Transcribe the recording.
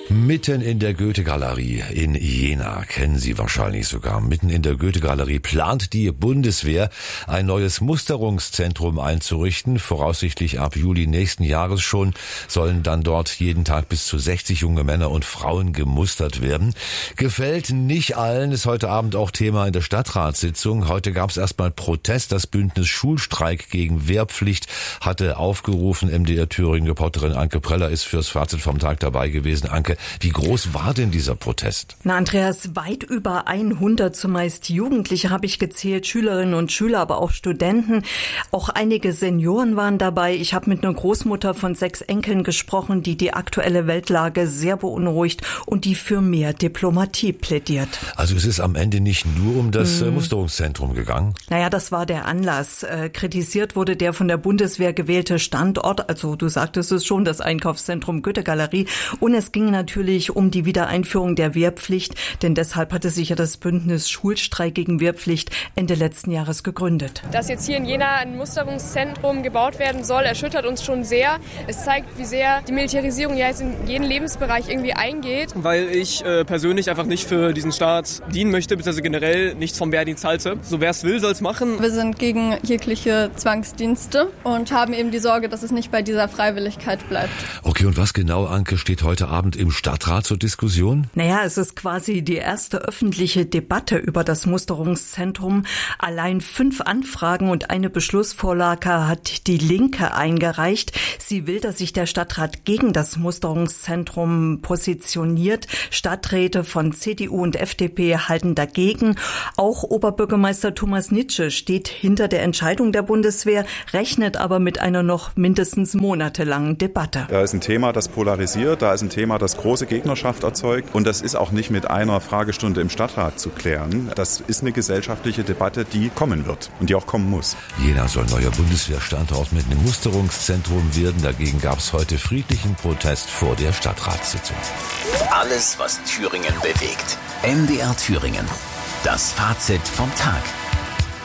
Mitten in der Goethe-Galerie in Jena, kennen Sie wahrscheinlich sogar, mitten in der Goethe-Galerie plant die Bundeswehr, ein neues Musterungszentrum einzurichten. Voraussichtlich ab Juli nächsten Jahres schon sollen dann dort jeden Tag bis zu 60 junge Männer und Frauen gemustert werden. Gefällt nicht allen, ist heute Abend auch Thema in der Stadtratssitzung. Heute gab es erstmal Protest. Das Bündnis Schulstreik gegen Wehrpflicht hatte aufgerufen. MDR Thüringen-Reporterin Anke Preller ist fürs Fazit vom Tag dabei gewesen. Anke, wie groß war denn dieser Protest? Na, Andreas, weit über 100, zumeist Jugendliche habe ich gezählt, Schülerinnen und Schüler, aber auch Studenten. Auch einige Senioren waren dabei. Ich habe mit einer Großmutter von 6 Enkeln gesprochen, die aktuelle Weltlage sehr beunruhigt und die für mehr Diplomatie plädiert. Also es ist am Ende nicht nur um das Musterungszentrum gegangen? Naja, das war der Anlass. Kritisiert wurde der von der Bundeswehr gewählte Standort, also du sagtest es schon, das Einkaufszentrum Goethe-Galerie. Und es ging natürlich um die Wiedereinführung der Wehrpflicht, denn deshalb hatte sich ja das Bündnis Schulstreik gegen Wehrpflicht Ende letzten Jahres gegründet. Dass jetzt hier in Jena ein Musterungszentrum gebaut werden soll, erschüttert uns schon sehr. Es zeigt, wie sehr die Militarisierung ja jetzt in jeden Lebensbereich irgendwie eingeht. Weil ich persönlich einfach nicht für diesen Staat dienen möchte, beziehungsweise generell nichts vom Wehrdienst halte. So wer es will, soll es machen. Wir sind gegen jegliche Zwangsdienste und haben eben die Sorge, dass es nicht bei dieser Freiwilligkeit bleibt. Okay, und was genau, Anke, steht heute Abend im Stadtrat zur Diskussion? Naja, es ist quasi die erste öffentliche Debatte über das Musterungszentrum. Allein 5 Anfragen und eine Beschlussvorlage hat die Linke eingereicht. Sie will, dass sich der Stadtrat gegen das Musterungszentrum positioniert. Stadträte von CDU und FDP halten dagegen. Auch Oberbürgermeister Thomas Nitsche steht hinter der Entscheidung der Bundeswehr, rechnet aber mit einer noch mindestens monatelangen Debatte. Da ist ein Thema, das polarisiert, da ist ein Thema, das große Gegnerschaft erzeugt. Und das ist auch nicht mit einer Fragestunde im Stadtrat zu klären. Das ist eine gesellschaftliche Debatte, die kommen wird und die auch kommen muss. Jena soll neuer Bundeswehrstandort mit einem Musterungszentrum werden. Dagegen gab es heute friedlichen Protest vor der Stadtratssitzung. Alles, was Thüringen bewegt. MDR Thüringen. Das Fazit vom Tag.